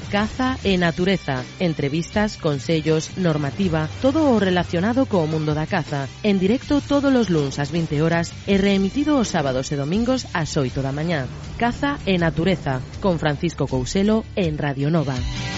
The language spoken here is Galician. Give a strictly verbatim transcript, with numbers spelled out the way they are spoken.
Caza e Natureza, entrevistas, consellos, normativa, todo o relacionado co mundo da caza, en directo todos os luns ás vinte horas e reemitido os sábados e domingos ás oito da mañá. Caza e Natureza, con Francisco Couselo en Radio Nova.